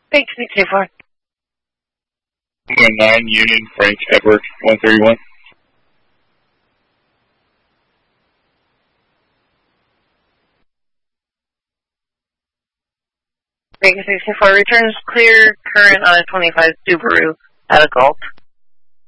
Thanks, 624. 9 Union, Frank Edward, 131. Thank you, 624. Returns clear current on a 25 Subaru at a Gulf.